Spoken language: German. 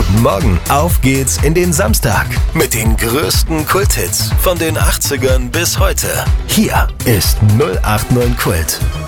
Guten Morgen. Auf geht's in den Samstag mit den größten Kulthits von den 80ern bis heute. Hier ist 089 Kult.